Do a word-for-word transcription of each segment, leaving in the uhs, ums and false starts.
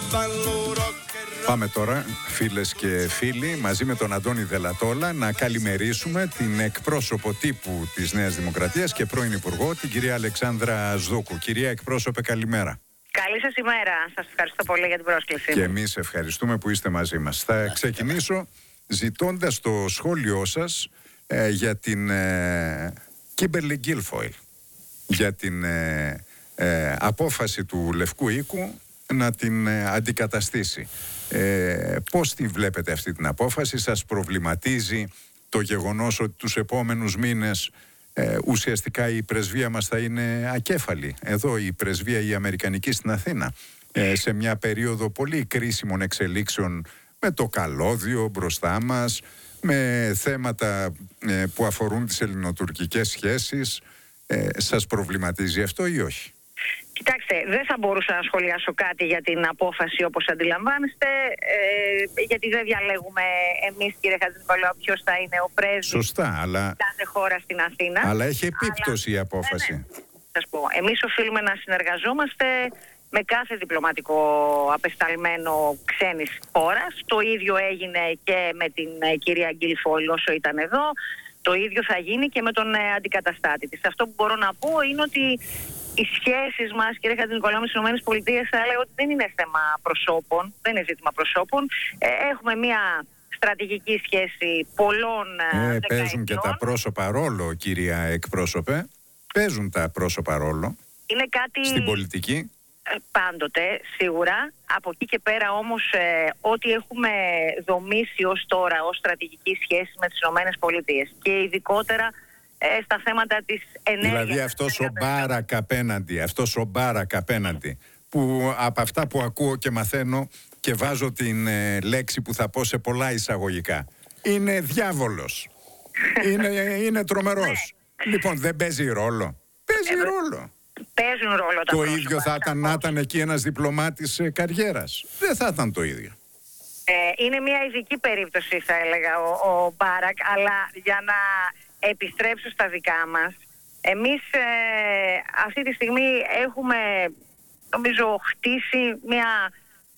Πάμε τώρα, φίλες και φίλοι, μαζί με τον Αντώνη Δελατόλα να καλημερίσουμε την εκπρόσωπο τύπου της Νέας Δημοκρατίας και πρώην Υπουργό, την κυρία Αλεξάνδρα Σδούκου. Κυρία εκπρόσωπε, καλημέρα. Καλή σας ημέρα. Σας ευχαριστώ πολύ για την πρόσκληση. Και εμείς ευχαριστούμε που είστε μαζί μας. Θα ξεκινήσω ζητώντας το σχόλιο σας ε, για την ε, Κίμπερλι Γκίλφοιλ, για την ε, ε, απόφαση του Λευκού Οίκου να την ε, αντικαταστήσει. Ε, πώς τη βλέπετε αυτή την απόφαση? Σας προβληματίζει το γεγονός ότι τους επόμενους μήνες ε, ουσιαστικά η πρεσβεία μας θα είναι ακέφαλη? Εδώ η πρεσβεία η αμερικανική στην Αθήνα, ε, σε μια περίοδο πολύ κρίσιμων εξελίξεων, με το καλώδιο μπροστά μας, με θέματα ε, που αφορούν τις ελληνοτουρκικές σχέσεις. Ε, σας προβληματίζει αυτό ή όχι? Κοιτάξτε, δεν θα μπορούσα να σχολιάσω κάτι για την απόφαση όπως αντιλαμβάνεστε, ε, γιατί δεν διαλέγουμε εμείς, κύριε Χατζηνικολάου, ποιος θα είναι ο πρέσβης. Σωστά, αλλά κάθε χώρα στην Αθήνα. Αλλά έχει επίπτωση αλλά... η απόφαση. Ναι, ναι. Σας πω, εμείς οφείλουμε να συνεργαζόμαστε με κάθε διπλωματικό απεσταλμένο ξένης χώρας. Το ίδιο έγινε και με την ε, κυρία Γκίλφοιλ όσο ήταν εδώ. Το ίδιο θα γίνει και με τον ε, αντικαταστάτη της. Αυτό που μπορώ να πω είναι ότι οι σχέσεις μας, κύριε Χατζηνικολάου, με τις ΗΠΑ, θα έλεγα ότι δεν είναι θέμα προσώπων, δεν είναι ζήτημα προσώπων. Ε, έχουμε μια στρατηγική σχέση πολλών ε, ε, Παίζουν και τα πρόσωπα ρόλο, κυρία εκπρόσωπε. Παίζουν τα πρόσωπα ρόλο. Είναι κάτι... στην πολιτική. Πάντοτε, σίγουρα. Από εκεί και πέρα όμως, ε, ό,τι έχουμε δομήσει ως τώρα ως στρατηγική σχέση με τις ΗΠΑ και ειδικότερα ε, στα θέματα της ενέργειας. Δηλαδή αυτός ο Μπάρακ απέναντι, αυτός ο Μπάρακ απέναντι, που από αυτά που ακούω και μαθαίνω και βάζω την ε, λέξη που θα πω σε πολλά εισαγωγικά, είναι διάβολος. είναι, είναι τρομερός. Λοιπόν, δεν παίζει ρόλο. Παίζει ε, ρόλο. Παίζουν ρόλο τα Το πρόσωπα, ίδιο θα ήταν να ήταν εκεί ένας διπλωμάτης ε, καριέρας. Δεν θα ήταν το ίδιο. Ε, είναι μια ειδική περίπτωση, θα έλεγα, ο, ο Μπάρακ, αλλά για να επιστρέψω στα δικά μας, εμείς ε, αυτή τη στιγμή έχουμε, νομίζω, χτίσει μια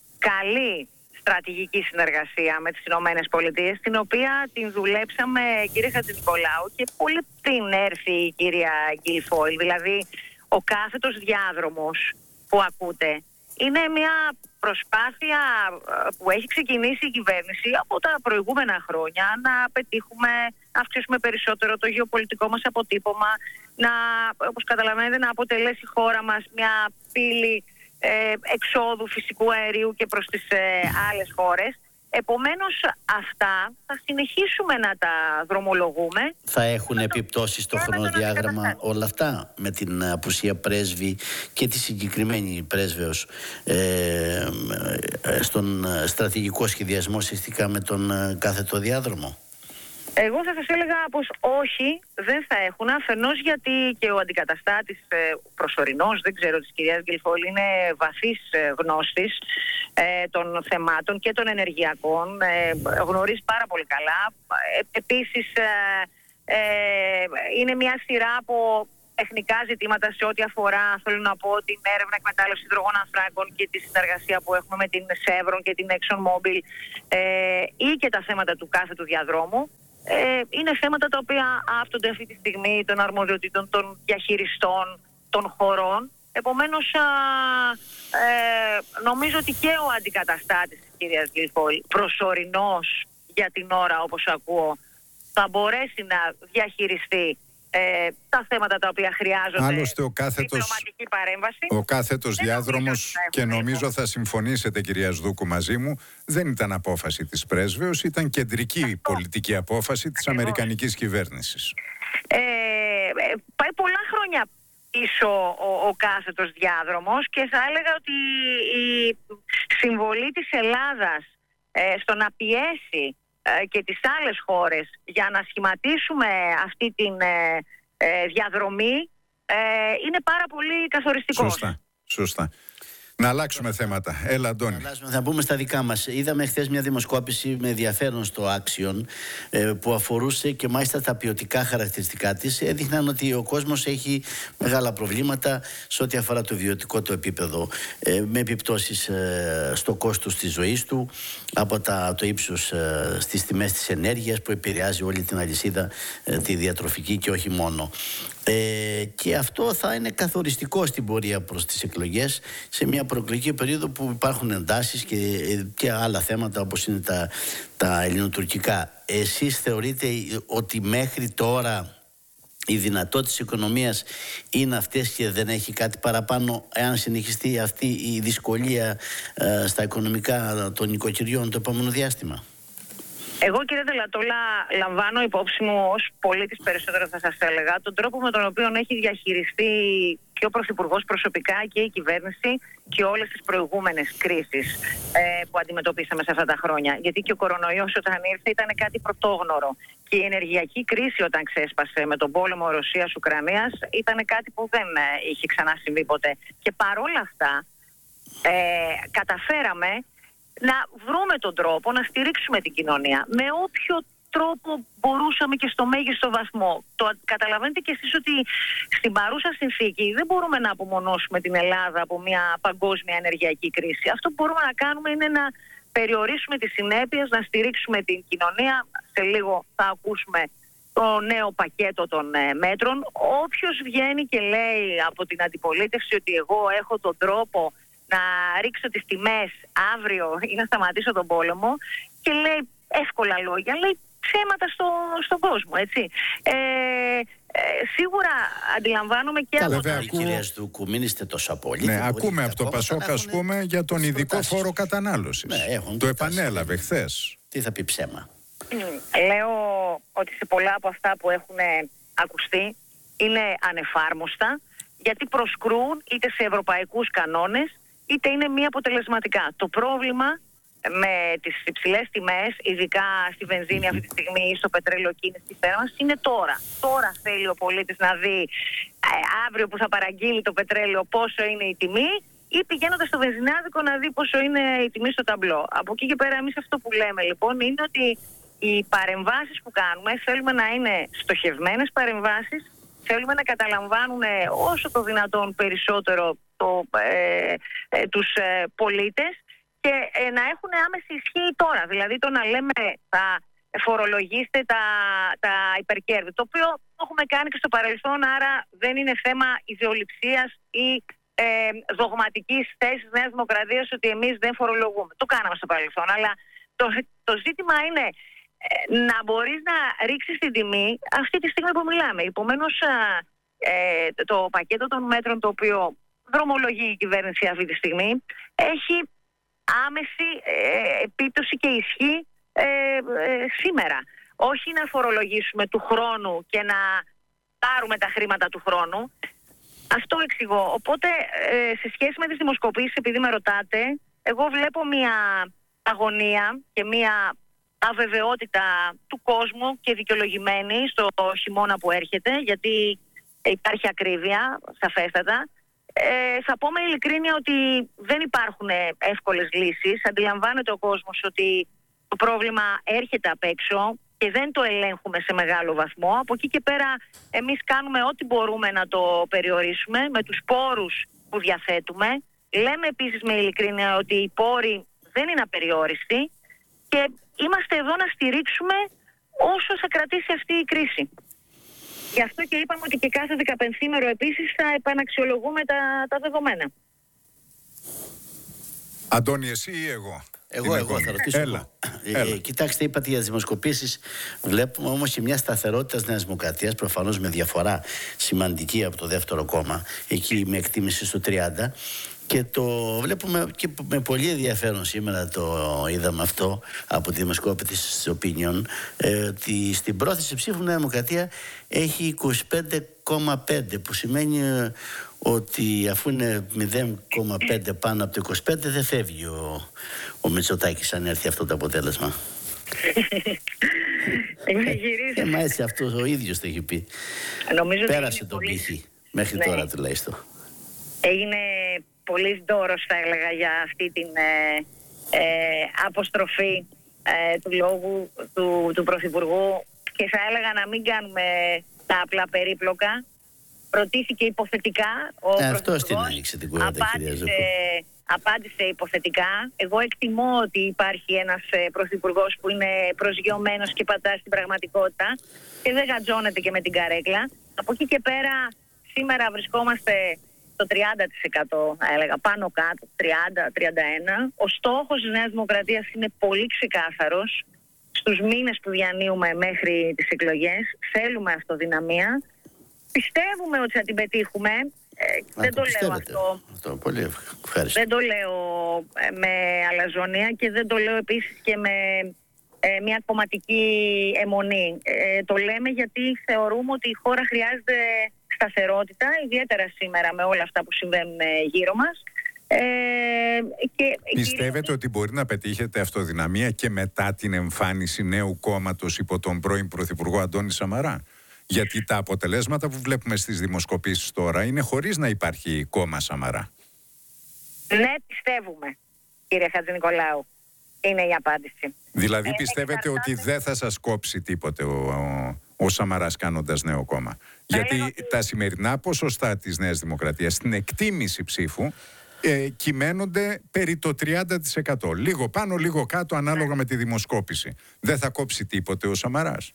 καλή στρατηγική συνεργασία με τις Ηνωμένες Πολιτείες, την οποία την δουλέψαμε, κύριε Χατζηνικολάου, και πολύ πριν έρθει η κυρία Γκίλφοιλ. Δηλαδή, ο κάθετος διάδρομος που ακούτε είναι μια προσπάθεια που έχει ξεκινήσει η κυβέρνηση από τα προηγούμενα χρόνια να πετύχουμε, να αυξήσουμε περισσότερο το γεωπολιτικό μας αποτύπωμα, να, όπως καταλαβαίνετε, να αποτελέσει η χώρα μας μια πύλη ε, εξόδου φυσικού αερίου και προς τις ε, άλλες χώρες. Επομένως αυτά θα συνεχίσουμε να τα δρομολογούμε. Θα έχουν επιπτώσεις στο χρονοδιάγραμμα όλα αυτά, με την απουσία πρέσβη και τη συγκεκριμένη πρέσβεως ε, στον στρατηγικό σχεδιασμό σχετικά με τον κάθετο διάδρομο? Εγώ θα σας έλεγα πως όχι, δεν θα έχουν, αφενός γιατί και ο αντικαταστάτης ε, προσωρινός, δεν ξέρω, της κυρίας Γκίλφοιλ, είναι βαθύς ε, γνώστης ε, των θεμάτων και των ενεργειακών, ε, γνωρίζει πάρα πολύ καλά. Ε, επίσης ε, ε, είναι μια σειρά από τεχνικά ζητήματα σε ό,τι αφορά, θέλω να πω, την έρευνα εκμετάλλευση υδρογόνων ανθράκων και τη συνεργασία που έχουμε με την Chevron και την ExxonMobil ε, ή και τα θέματα του κάθετου διαδρόμου. Ε, είναι θέματα τα οποία άφτονται αυτή τη στιγμή των αρμοδιοτήτων των διαχειριστών των χωρών. Επομένως, α, ε, νομίζω ότι και ο αντικαταστάτης της κυρίας Γκίλφοιλ, προσωρινός για την ώρα όπως ακούω, θα μπορέσει να διαχειριστεί ε, τα θέματα τα οποία χρειάζονται. Άλλωστε ο κάθετος, διπλωματική παρέμβαση. Ο κάθετος διάδρομος, και νομίζω θα συμφωνήσετε, κυρία Σδούκου, μαζί μου, δεν ήταν απόφαση της πρέσβεως, ήταν κεντρική Αυτό. πολιτική απόφαση της Ακριβώς. αμερικανικής κυβέρνησης. Ε, πάει πολλά χρόνια πίσω ο, ο κάθετος διάδρομος και θα έλεγα ότι η συμβολή της Ελλάδας ε, στο να πιέσει ε, και τις άλλες χώρες για να σχηματίσουμε αυτή την ε, ε, διαδρομή ε, είναι πάρα πολύ καθοριστικός. Σωστά, σωστά. Να αλλάξουμε θέματα. Έλα, Αντώνη. Θα μπούμε στα δικά μας. Είδαμε χθες μια δημοσκόπηση με ενδιαφέρον στο Axion που αφορούσε και μάλιστα τα ποιοτικά χαρακτηριστικά της. Έδειχναν ότι ο κόσμος έχει μεγάλα προβλήματα σε ό,τι αφορά το βιωτικό του επίπεδο, με επιπτώσεις στο κόστος της ζωής του, από τα, το ύψος στις τιμές της ενέργειας που επηρεάζει όλη την αλυσίδα, τη διατροφική και όχι μόνο. Ε, και αυτό θα είναι καθοριστικό στην πορεία προς τις εκλογές, σε μια προεκλογική περίοδο που υπάρχουν εντάσεις και, και άλλα θέματα όπως είναι τα, τα ελληνοτουρκικά. Εσείς θεωρείτε ότι μέχρι τώρα οι δυνατότητες της οικονομίας είναι αυτές και δεν έχει κάτι παραπάνω, εάν συνεχιστεί αυτή η δυσκολία ε, στα οικονομικά των νοικοκυριών το επόμενο διάστημα? Εγώ, κύριε Τελατόλα, λαμβάνω υπόψη μου ως πολίτης, περισσότερο θα σας έλεγα, τον τρόπο με τον οποίο έχει διαχειριστεί και ο Πρωθυπουργός προσωπικά και η κυβέρνηση και όλες τις προηγούμενες κρίσεις ε, που αντιμετωπίσαμε σε αυτά τα χρόνια. Γιατί και ο κορονοϊός όταν ήρθε ήταν κάτι πρωτόγνωρο. Και η ενεργειακή κρίση όταν ξέσπασε με τον πόλεμο Ρωσίας-Ουκρανίας ήταν κάτι που δεν ε, είχε ξανά συμβεί ποτέ. Και παρόλα αυτά ε, καταφέραμε να βρούμε τον τρόπο να στηρίξουμε την κοινωνία με όποιο τρόπο μπορούσαμε και στο μέγιστο βαθμό. Το καταλαβαίνετε κι εσείς ότι στην παρούσα συνθήκη δεν μπορούμε να απομονώσουμε την Ελλάδα από μια παγκόσμια ενεργειακή κρίση. Αυτό που μπορούμε να κάνουμε είναι να περιορίσουμε τις συνέπειες, να στηρίξουμε την κοινωνία. Σε λίγο θα ακούσουμε το νέο πακέτο των ε, μέτρων. Όποιος βγαίνει και λέει από την αντιπολίτευση ότι εγώ έχω τον τρόπο να ρίξω τις τιμές αύριο ή να σταματήσω τον πόλεμο και λέει εύκολα λόγια, λέει ψέματα στο, στον κόσμο, έτσι. Ε, ε, σίγουρα αντιλαμβάνομαι και Καλά, από... Βέβαια, οι κυρίες του Κου, μην είστε τόσο απόλυτοι. Ναι, ακούμε από το Πασόκ, ας πούμε, για τον ειδικό προτάσεις. φόρο κατανάλωσης. Ναι, το επανέλαβε χθες. Τι θα πει ψέμα? Mm, λέω ότι σε πολλά από αυτά που έχουν ακουστεί είναι ανεφάρμοστα, γιατί προσκρούν είτε σε ευρωπαϊκούς κανόνες, είτε είναι μη αποτελεσματικά. Το πρόβλημα με τις υψηλές τιμές, ειδικά στη βενζίνη αυτή τη στιγμή ή στο πετρέλαιο κίνηση της θέρμανσης, είναι τώρα. Τώρα θέλει ο πολίτης να δει ε, αύριο που θα παραγγείλει το πετρέλαιο πόσο είναι η τιμή, ή πηγαίνοντας στο βενζινάδικο να δει πόσο είναι η τιμή στο ταμπλό. Από εκεί και πέρα εμείς αυτό που λέμε λοιπόν είναι ότι οι παρεμβάσεις που κάνουμε θέλουμε να είναι στοχευμένες παρεμβάσεις, θέλουμε να καταλαμβάνουν όσο το δυνατόν περισσότερο το, ε, ε, τους ε, πολίτες και ε, να έχουν άμεση ισχύ τώρα. Δηλαδή το να λέμε θα φορολογήστε τα, τα υπερκέρδη, το οποίο το έχουμε κάνει και στο παρελθόν, άρα δεν είναι θέμα ιδεολειψίας ή ε, δογματικής θέσης Νέας Δημοκρατίας ότι εμείς δεν φορολογούμε. Το κάναμε στο παρελθόν, αλλά το, το ζήτημα είναι ε, να μπορείς να ρίξεις την τιμή αυτή τη στιγμή που μιλάμε. Επομένως, ε, το πακέτο των μέτρων το οποίο δρομολογεί η κυβέρνηση αυτή τη στιγμή έχει άμεση ε, επίπτωση και ισχύ ε, ε, σήμερα. Όχι να φορολογήσουμε του χρόνου και να πάρουμε τα χρήματα του χρόνου. Αυτό εξηγώ. Οπότε ε, σε σχέση με τις δημοσκοπήσεις, επειδή με ρωτάτε, εγώ βλέπω μια αγωνία και μια αβεβαιότητα του κόσμου και δικαιολογημένη στο χειμώνα που έρχεται, γιατί υπάρχει ακρίβεια, σαφέστατα. Ε, θα πω με ειλικρίνεια ότι δεν υπάρχουν εύκολες λύσεις. Αντιλαμβάνεται ο κόσμος ότι το πρόβλημα έρχεται απ' έξω και δεν το ελέγχουμε σε μεγάλο βαθμό. Από εκεί και πέρα εμείς κάνουμε ό,τι μπορούμε να το περιορίσουμε με τους πόρους που διαθέτουμε. Λέμε επίσης με ειλικρίνεια ότι οι πόροι δεν είναι απεριόριστοι και είμαστε εδώ να στηρίξουμε όσο θα κρατήσει αυτή η κρίση. Γι' αυτό και είπαμε ότι και κάθε δεκαπενθήμερο επίσης θα επαναξιολογούμε τα, τα δεδομένα. Αντώνη, εσύ ή εγώ? Εγώ, εγώ θα ρωτήσω. Έλα. Ε, Έλα. Ε, κοιτάξτε, είπατε για τις δημοσκοπήσεις. Βλέπουμε όμως και μια σταθερότητα της Νέας Δημοκρατίας, προφανώς με διαφορά σημαντική από το δεύτερο κόμμα, εκεί με εκτίμηση στο τριάντα. Και το βλέπουμε και με πολύ ενδιαφέρον σήμερα, το είδαμε αυτό από τη δημοσκόπηση της Opinion, ε, ότι στην πρόθεση ψήφου Νέα Δημοκρατία έχει είκοσι πέντε κόμμα πέντε, που σημαίνει ε, ότι αφού είναι μηδέν κόμμα πέντε πάνω από το είκοσι πέντε δεν φεύγει ο, ο Μητσοτάκης αν έρθει αυτό το αποτέλεσμα. ε, μα έτσι αυτό ο ίδιος το έχει πει. Νομίζω Πέρασε τον πύχη μέχρι ναι. τώρα τουλάχιστον. Έγινε πολύ δώρος θα έλεγα για αυτή την ε, ε, αποστροφή ε, του λόγου του, του Πρωθυπουργού, και θα έλεγα να μην κάνουμε τα απλά περίπλοκα. Ρωτήθηκε υποθετικά ο ε, αυτός την Πρωθυπουργός, άνοιξε την κουβέντα, κυρία Ζούκου. απάντησε υποθετικά. Εγώ εκτιμώ ότι υπάρχει ένας ε, πρωθυπουργός που είναι προσγειωμένος και πατά στην πραγματικότητα και δεν γατζώνεται και με την καρέκλα. Από εκεί και πέρα σήμερα βρισκόμαστε στο τριάντα τοις εκατό, έλεγα, πάνω κάτω, τριάντα με τριάντα ένα. Ο στόχος της Νέας Δημοκρατίας είναι πολύ ξεκάθαρος. Στους μήνες που διανύουμε μέχρι τις εκλογές θέλουμε αυτοδυναμία. Πιστεύουμε ότι θα την πετύχουμε. Ε, δεν το, το λέω αυτό. αυτό πολύ ευχαριστώ. Δεν το λέω ε, με αλαζονία και δεν το λέω επίσης και με ε, μια κομματική αιμονή. Ε, το λέμε γιατί θεωρούμε ότι η χώρα χρειάζεται σταθερότητα, ιδιαίτερα σήμερα με όλα αυτά που συμβαίνουν γύρω μας. Ε, και Πιστεύετε κυρίως... ότι μπορεί να πετύχετε αυτοδυναμία και μετά την εμφάνιση νέου κόμματος υπό τον πρώην Πρωθυπουργό Αντώνη Σαμαρά? Γιατί τα αποτελέσματα που βλέπουμε στις δημοσκοπήσεις τώρα είναι χωρίς να υπάρχει κόμμα Σαμαρά. Ναι, πιστεύουμε, κύριε Χατζηνικολάου. Είναι η απάντηση. Δηλαδή ε, πιστεύετε εξαρτάται... ότι δεν θα σας κόψει τίποτε ο, ο, ο Σαμαράς κάνοντας νέο κόμμα? Γιατί ότι... τα σημερινά ποσοστά της Νέας Δημοκρατίας στην εκτίμηση ψήφου ε, κυμαίνονται περί το τριάντα τοις εκατό. Λίγο πάνω, λίγο κάτω ανάλογα ναι. με τη δημοσκόπηση. Δεν θα κόψει τίποτε ο Σαμαράς?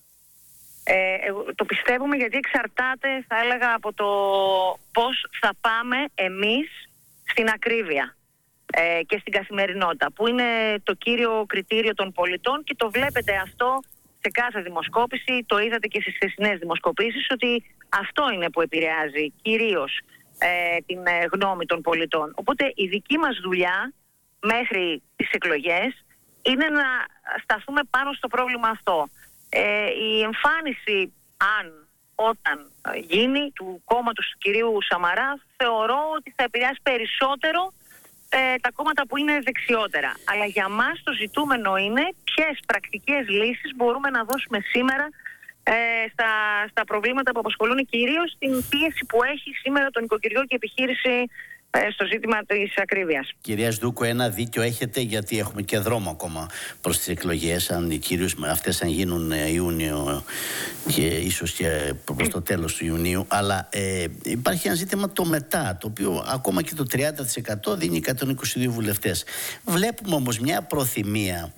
Ε, το πιστεύουμε γιατί εξαρτάται, θα έλεγα, από το πώς θα πάμε εμείς στην ακρίβεια ε, και στην καθημερινότητα, που είναι το κύριο κριτήριο των πολιτών, και το βλέπετε αυτό σε κάθε δημοσκόπηση, το είδατε και στις χθεσινές δημοσκοπήσεις, ότι αυτό είναι που επηρεάζει κυρίως ε, την ε, γνώμη των πολιτών. Οπότε η δική μας δουλειά μέχρι τις εκλογές είναι να σταθούμε πάνω στο πρόβλημα αυτό. Ε, η εμφάνιση, αν όταν γίνει, του κόμματος του κυρίου Σαμαρά, θεωρώ ότι θα επηρεάσει περισσότερο ε, τα κόμματα που είναι δεξιότερα. Αλλά για μας το ζητούμενο είναι ποιες πρακτικές λύσεις μπορούμε να δώσουμε σήμερα ε, στα, στα προβλήματα που απασχολούν κυρίως την πίεση που έχει σήμερα το νοικοκυριό και επιχείρηση στο ζήτημα της ακρίβειας. Κυρία Σδούκου, ένα δίκιο έχετε, γιατί έχουμε και δρόμο ακόμα προς τις εκλογές, αν κυρίως αυτές αν γίνουν Ιούνιο και ίσως και προς το τέλος του Ιουνίου, αλλά ε, υπάρχει ένα ζήτημα το μετά, το οποίο ακόμα και το τριάντα τοις εκατό δίνει εκατόν είκοσι δύο βουλευτές. Βλέπουμε όμως μια προθυμία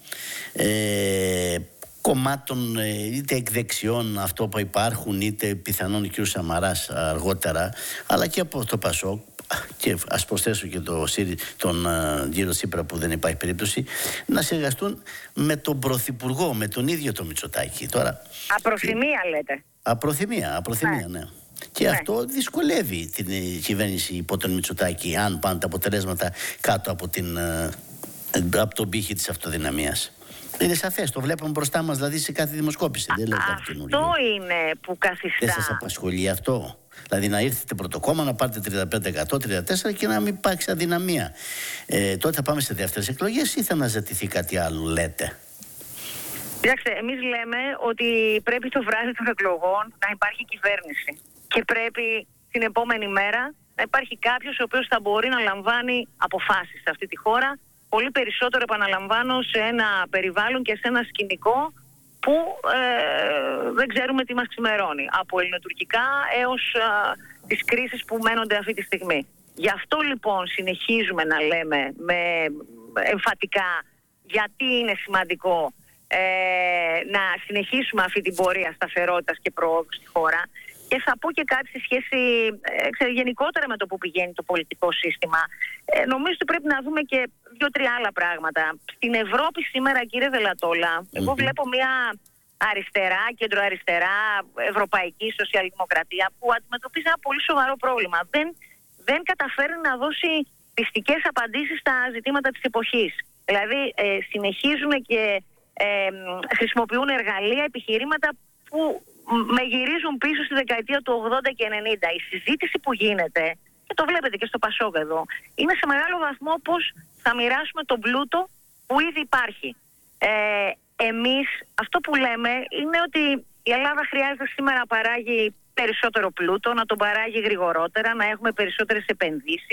ε, κομμάτων είτε εκδεξιών, αυτό που υπάρχουν, είτε πιθανόν ο κ. Σαμαράς αργότερα, αλλά και από το Πασόκ, και ας προσθέσω και το, τον uh, κύριο Τσίπρα, που δεν υπάρχει περίπτωση, να συνεργαστούν με τον Πρωθυπουργό, με τον ίδιο τον Μητσοτάκη. Τώρα, απροθυμία και... λέτε. Απροθυμία, απροθυμία, ναι. ναι. Και ναι. αυτό δυσκολεύει την κυβέρνηση υπό τον Μητσοτάκη, αν πάνε τα αποτελέσματα κάτω από, την, uh, από τον πύχη της αυτοδυναμίας. Είναι σαφές, το βλέπουμε μπροστά μας, δηλαδή σε κάθε δημοσκόπηση. Δεν λέω κάτι καινούργιο. Αυτό είναι που καθιστά. Δεν σας απασχολεί αυτό? Δηλαδή να ήρθετε πρωτοκόμμα, να πάρετε τριάντα πέντε τοις εκατό, τριάντα τέσσερα τοις εκατό και να μην υπάρξει αδυναμία. Ε, τότε θα πάμε σε δεύτερες εκλογές ή θα αναζητηθεί κάτι άλλο, λέτε? Κοιτάξτε, εμείς λέμε ότι πρέπει το βράδυ των εκλογών να υπάρχει κυβέρνηση. Και πρέπει την επόμενη μέρα να υπάρχει κάποιος ο οποίος θα μπορεί να λαμβάνει αποφάσεις σε αυτή τη χώρα. Πολύ περισσότερο, επαναλαμβάνω, σε ένα περιβάλλον και σε ένα σκηνικό που ε, δεν ξέρουμε τι μας ξημερώνει. Από ελληνοτουρκικά έως ε, τις κρίσεις που μένονται αυτή τη στιγμή. Γι' αυτό λοιπόν συνεχίζουμε να λέμε με εμφατικά γιατί είναι σημαντικό ε, να συνεχίσουμε αυτή την πορεία σταθερότητας και προόδου στη χώρα. Και θα πω και κάτι σε σχέση ε, ξέρω, γενικότερα με το που πηγαίνει το πολιτικό σύστημα. Ε, νομίζω ότι πρέπει να δούμε και δύο-τρία άλλα πράγματα. Στην Ευρώπη σήμερα, κύριε Δελατόλα, mm-hmm. εγώ βλέπω μια αριστερά, κεντροαριστερά, ευρωπαϊκή σοσιαλδημοκρατία που αντιμετωπίζει ένα πολύ σοβαρό πρόβλημα. Δεν, δεν καταφέρει να δώσει πιστικές απαντήσεις στα ζητήματα της εποχής. Δηλαδή ε, συνεχίζουν και ε, χρησιμοποιούν εργαλεία, επιχειρήματα που με γυρίζουν πίσω στη δεκαετία του ογδόντα και ενενήντα. Η συζήτηση που γίνεται, και το βλέπετε και στο Πασόκ εδώ, είναι σε μεγάλο βαθμό πώς θα μοιράσουμε τον πλούτο που ήδη υπάρχει. Ε, εμείς αυτό που λέμε είναι ότι η Ελλάδα χρειάζεται σήμερα να παράγει περισσότερο πλούτο, να τον παράγει γρηγορότερα, να έχουμε περισσότερες επενδύσεις,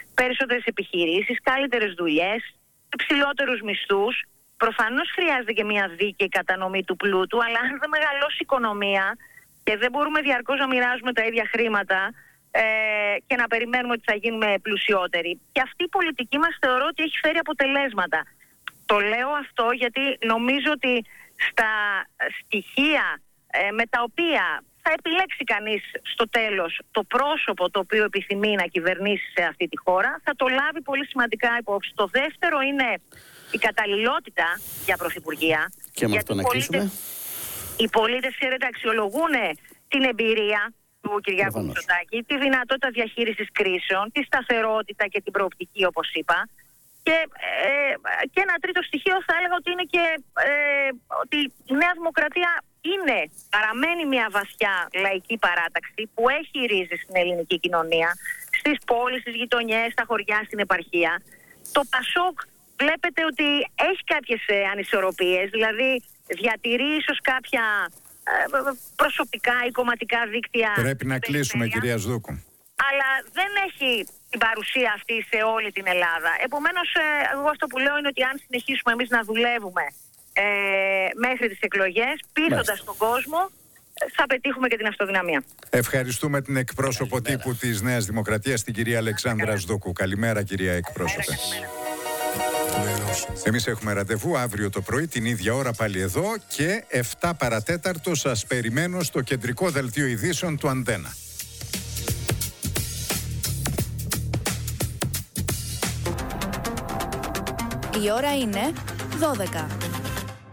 περισσότερες επιχειρήσεις, καλύτερες δουλειές, υψηλότερους μισθούς. Προφανώς χρειάζεται και μια δίκαιη κατανομή του πλούτου, αλλά αν δεν μεγαλώσει η οικονομία και δεν μπορούμε διαρκώς να μοιράζουμε τα ίδια χρήματα ε, και να περιμένουμε ότι θα γίνουμε πλουσιότεροι. Και αυτή η πολιτική μας θεωρώ ότι έχει φέρει αποτελέσματα. Το λέω αυτό γιατί νομίζω ότι στα στοιχεία ε, με τα οποία θα επιλέξει κανείς στο τέλος το πρόσωπο το οποίο επιθυμεί να κυβερνήσει σε αυτή τη χώρα, θα το λάβει πολύ σημαντικά υπόψη. Το δεύτερο είναι η καταλληλότητα για πρωθυπουργία. Και με αυτό να κλείσουμε. Οι πολίτες, ξέρετε, αξιολογούν την εμπειρία του Κυριάκου Μητσοτάκη, τη δυνατότητα διαχείρισης κρίσεων, τη σταθερότητα και την προοπτική, όπως είπα. Και, ε, και ένα τρίτο στοιχείο θα έλεγα ότι είναι και ε, ότι η Νέα Δημοκρατία είναι, παραμένει μια βαθιά λαϊκή παράταξη που έχει ρίζες στην ελληνική κοινωνία, στις πόλεις, στις γειτονιές, στα χωριά, στην επαρχία. Το ΠΑΣΟΚ βλέπετε ότι έχει κάποιες ε, ανισορροπίες, δηλαδή διατηρεί ίσως κάποια ε, προσωπικά ή κομματικά δίκτυα. Πρέπει να κλείσουμε, κυρία Σδούκου. Αλλά δεν έχει την παρουσία αυτή σε όλη την Ελλάδα. Επομένως, ε, εγώ αυτό που λέω είναι ότι αν συνεχίσουμε εμείς να δουλεύουμε ε, μέχρι τις εκλογές, πείθοντας τον κόσμο, θα πετύχουμε και την αυτοδυναμία. Ευχαριστούμε την εκπρόσωπο Καλημέρα. τύπου της Νέας Δημοκρατίας, την κυρία Αλεξάνδρα Σδούκου. Καλημέρα, κυρία εκπρόσωπε. Εμείς έχουμε ραντεβού αύριο το πρωί την ίδια ώρα πάλι εδώ και εφτά παρατέταρτο σας περιμένω στο κεντρικό δελτίο ειδήσεων του Αντένα. Η ώρα είναι δώδεκα.